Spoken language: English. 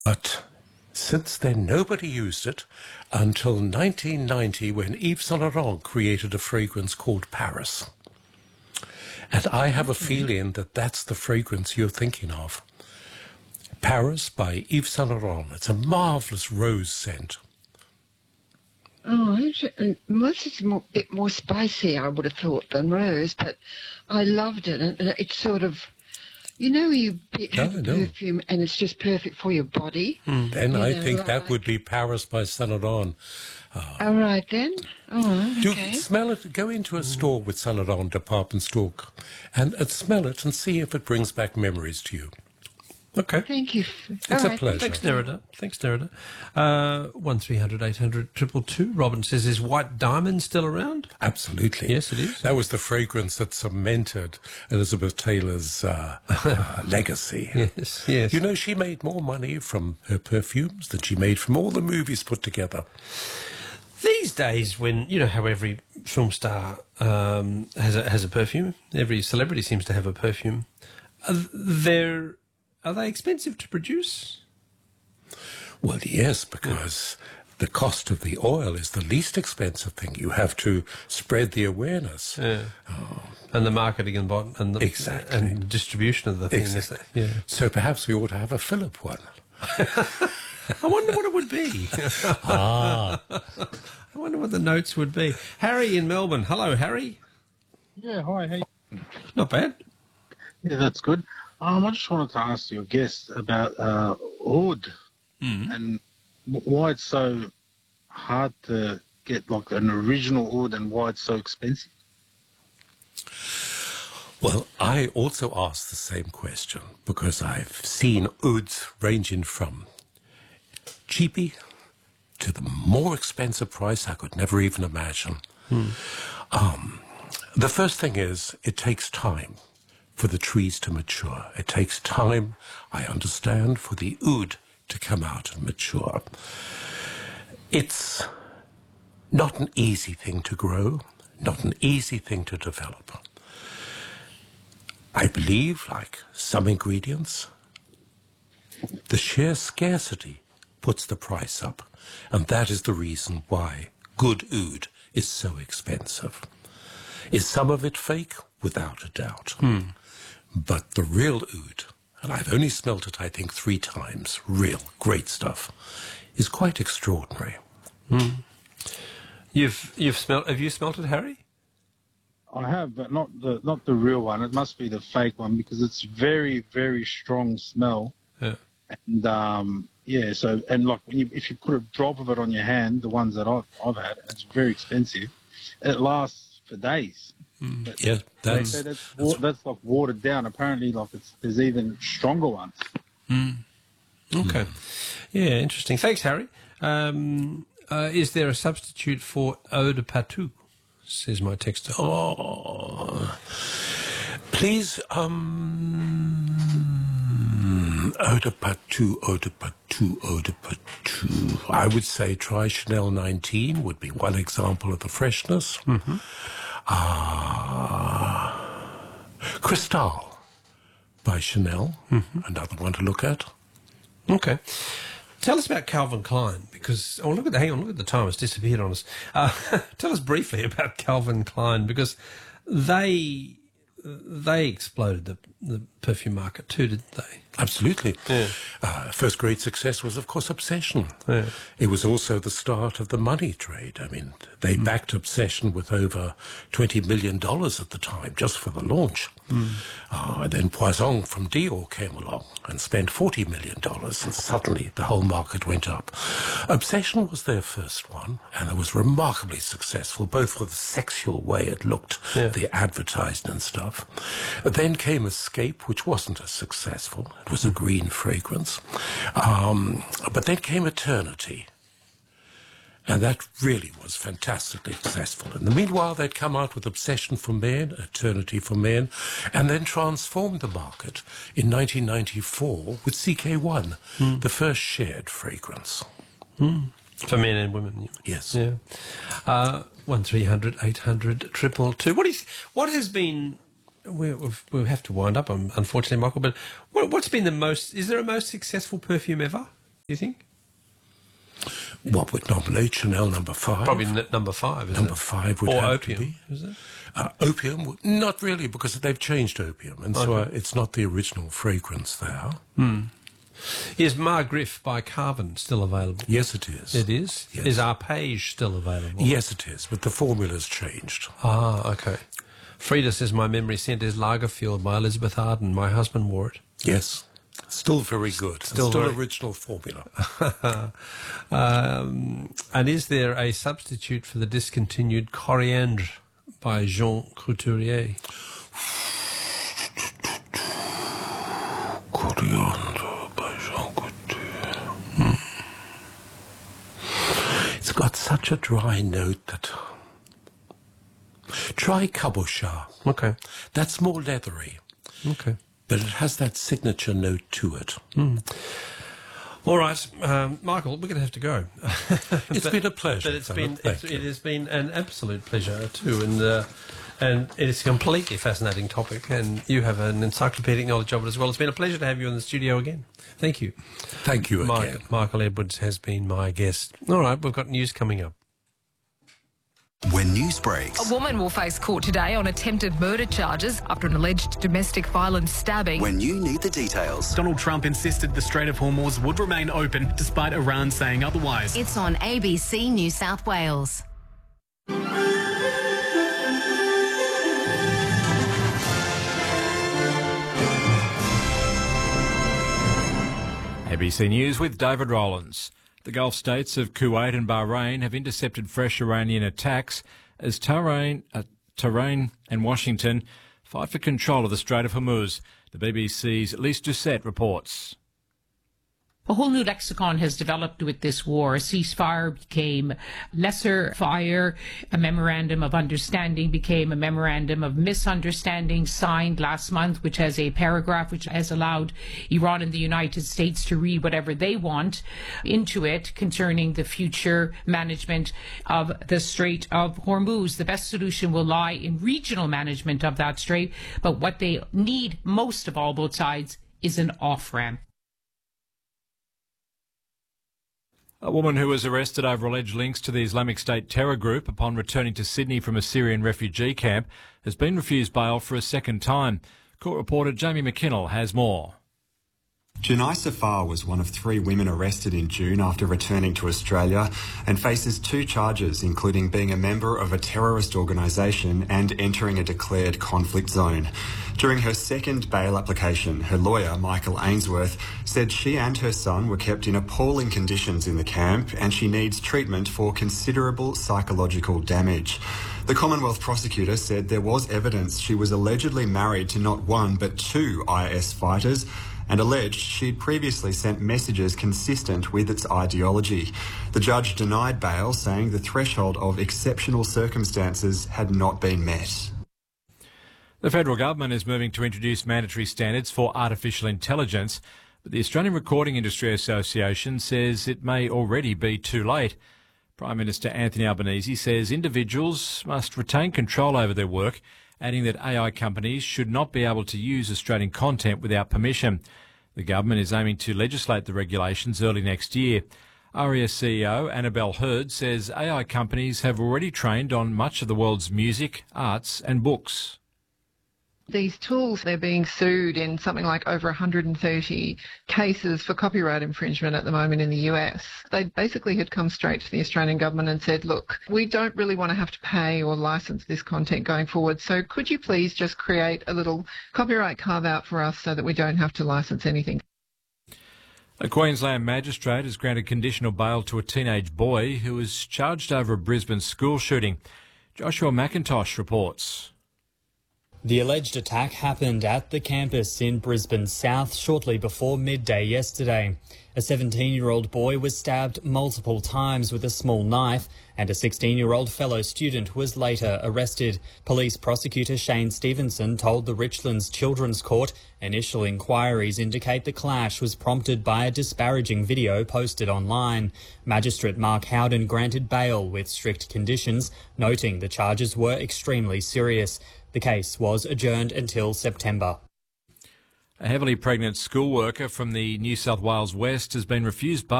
But since then, nobody used it until 1990 when Yves Saint Laurent created a fragrance called Paris. And I have a feeling that that's the fragrance you're thinking of. Paris by Yves Saint Laurent. It's a marvellous rose scent. Oh, most is a bit more spicy, I would have thought, than rose, but I loved it. And it's sort of, you have a perfume and it's just perfect for your body. Then I think that would be Paris by Saint Laurent. All right, then. Oh, okay. Do smell it. Go into a store with Saint Laurent department store and smell it and see if it brings back memories to you. Okay. Thank you. It's a pleasure. Thanks, Nerida. 1300 800 222. Robin says, is White Diamond still around? Absolutely. Yes, it is. That was the fragrance that cemented Elizabeth Taylor's legacy. Yes. You know, she made more money from her perfumes than she made from all the movies put together. These days, when you know how every film star has a perfume, every celebrity seems to have a perfume. Are they expensive to produce? Well, yes, because the cost of the oil is the least expensive thing. You have to spread the awareness. Yeah. And the marketing and exactly. and distribution of the thing. Exactly. Yeah. So perhaps we ought to have a Philip one. I wonder what it would be. I wonder what the notes would be. Harry in Melbourne. Hello, Harry. Yeah, hi. Hey. Not bad. Yeah, that's good. I just wanted to ask your guest about oud and why it's so hard to get like an original oud and why it's so expensive. Well, I also asked the same question because I've seen ouds ranging from cheapy to the more expensive price I could never even imagine. The first thing is it takes time for the trees to mature. It takes time, I understand, for the oud to come out and mature. It's not an easy thing to grow, not an easy thing to develop. I believe, like some ingredients, the sheer scarcity puts the price up, and that is the reason why good oud is so expensive. Is some of it fake? Without a doubt. But the real oud, and I've only smelt it, I think, 3 times, real great stuff, is quite extraordinary. You've smelt? Have you smelt it, Harry? I have, but not the real one. It must be the fake one because it's very, very strong smell. Yeah. And so like if you put a drop of it on your hand, the ones that I've had, it's very expensive. It lasts for days. But Yeah, that's like watered down. Apparently, like there's even stronger ones. Okay. Yeah, interesting. Thanks, Harry. Is there a substitute for eau de patou? Says my texter. Oh, please, eau de patou, eau de patou, eau de patou. I would say try Chanel 19 would be one example of the freshness. Cristal by Chanel, another one to look at. Okay. Tell us about Calvin Klein, because look at the time, it's disappeared on us. Tell us briefly about Calvin Klein, because they exploded the perfume market too, didn't they? Absolutely. Yeah. First great success was, of course, Obsession. Yeah. It was also the start of the money trade. I mean, they backed Obsession with over $20 million at the time, just for the launch. And then Poison from Dior came along and spent $40 million, and suddenly the whole market went up. Obsession was their first one, and it was remarkably successful, both for the sexual way it looked, the advertised and stuff. Then came Escape, which wasn't as successful. It was a green fragrance. But then came Eternity. And that really was fantastically successful. In the meanwhile, they'd come out with Obsession for Men, Eternity for Men, and then transformed the market in 1994 with CK1, the first shared fragrance. For men and women. Yes. Yeah. 1300 800 222. What has been... We'll have to wind up, unfortunately, Michael, but what's been the most... Is there a most successful perfume ever? you think? What would nominate Chanel number 5? Probably number 5, isn't Number it? 5 would or have opium, to be. is it? Opium? Not really, because they've changed opium, and so it's not the original fragrance there. Is Mar Griff by Carvin still available? Yes, it is. It is? Yes. Is Arpege still available? Yes, it is, but the formula's changed. Ah, okay. Frida says, my memory scent is Lagerfield by Elizabeth Arden. My husband wore it. Yes. Still very good. Still original formula. And is there a substitute for the discontinued Coriandre by Jean Couturier? Coriander by Jean Couturier. It's got such a dry note that... Try Cabochard. Okay. That's more leathery. Okay. But it has that signature note to it. All right, Michael, we're going to have to go. It's been a pleasure. But it has been an absolute pleasure too, and it is a completely fascinating topic, and you have an encyclopedic knowledge of it as well. It's been a pleasure to have you in the studio again. Thank you. Thank you again. Michael Edwards has been my guest. All right, we've got news coming up. When news breaks. A woman will face court today on attempted murder charges after an alleged domestic violence stabbing. When you need the details. Donald Trump insisted the Strait of Hormuz would remain open despite Iran saying otherwise. It's on ABC New South Wales. ABC News with David Rowlands. The Gulf states of Kuwait and Bahrain have intercepted fresh Iranian attacks as Tehran and Washington fight for control of the Strait of Hormuz. The BBC's Lise Doucette reports. A whole new lexicon has developed with this war. A ceasefire became lesser fire. A memorandum of understanding became a memorandum of misunderstanding signed last month, which has a paragraph which has allowed Iran and the United States to read whatever they want into it concerning the future management of the Strait of Hormuz. The best solution will lie in regional management of that strait, but what they need most of all, both sides, is an off-ramp. A woman who was arrested over alleged links to the Islamic State terror group upon returning to Sydney from a Syrian refugee camp has been refused bail for a second time. Court reporter Jamie McKinnell has more. Janai Safar was one of 3 women arrested in June after returning to Australia and faces 2 charges, including being a member of a terrorist organisation and entering a declared conflict zone. During her second bail application, her lawyer, Michael Ainsworth, said she and her son were kept in appalling conditions in the camp and she needs treatment for considerable psychological damage. The Commonwealth prosecutor said there was evidence she was allegedly married to not 1 but 2 IS fighters and alleged she'd previously sent messages consistent with its ideology. The judge denied bail, saying the threshold of exceptional circumstances had not been met. The federal government is moving to introduce mandatory standards for artificial intelligence, but the Australian Recording Industry Association says it may already be too late. Prime Minister Anthony Albanese says individuals must retain control over their work, adding that AI companies should not be able to use Australian content without permission. The government is aiming to legislate the regulations early next year. ARIA CEO Annabelle Hurd says AI companies have already trained on much of the world's music, arts and books. These tools, they're being sued in something like over 130 cases for copyright infringement at the moment in the US. They basically had come straight to the Australian government and said, look, we don't really want to have to pay or license this content going forward, so could you please just create a little copyright carve-out for us so that we don't have to license anything? A Queensland magistrate has granted conditional bail to a teenage boy who was charged over a Brisbane school shooting. Joshua McIntosh reports. The alleged attack happened at the campus in Brisbane South shortly before midday yesterday. A 17-year-old boy was stabbed multiple times with a small knife and a 16-year-old fellow student was later arrested. Police prosecutor Shane Stevenson told the Richlands Children's Court initial inquiries indicate the clash was prompted by a disparaging video posted online. Magistrate Mark Howden granted bail with strict conditions, noting the charges were extremely serious. The case was adjourned until September. A heavily pregnant school worker from the New South Wales West has been refused bail